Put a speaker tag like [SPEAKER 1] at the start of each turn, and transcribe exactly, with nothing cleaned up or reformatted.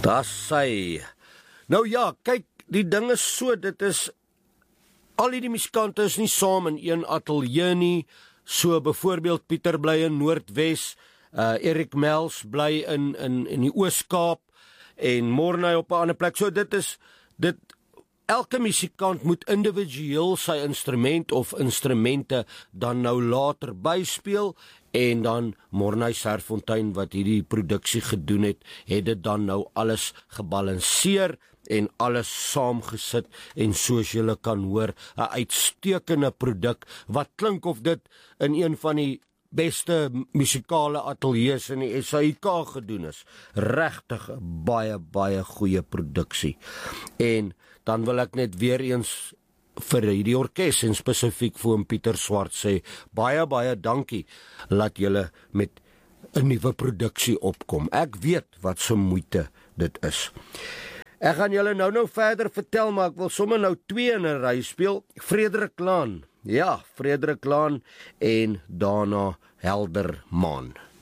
[SPEAKER 1] Daar sy. Nou ja, kyk, die ding is so, dit is, al die musikante is nie saam in een ateljee nie, so byvoorbeeld Pieter bly in Noordwes, uh, Erik Mels bly in, in, in die Oos-Kaap, en Mornay op 'n ander plek, so dit is, dit, elke musikant moet individueel sy instrument of instrumente dan nou later byspeel, en dan Mornay Serfontein wat hierdie produksie gedoen het, het dit dan nou alles gebalanseer en alles saamgesit, en soos julle kan hoor, 'n uitstekende produk, wat klink of dit in een van die beste musikale ateljees in die S A I K gedoen is. Regtig 'n baie, baie goeie produksie. En dan wil ek net weer eens vir hierdie orkes en spesifiek vir oom Pieter Swart sê, baie, baie dankie, laat julle met 'n nuwe produksie opkom. Ek weet wat so moeite dit is. Ek gaan julle nou nou verder vertel, maar ek wil sommer nou twee in 'n ry speel. Frederik Laan, ja, Frederik Laan en daarna Helder Maan.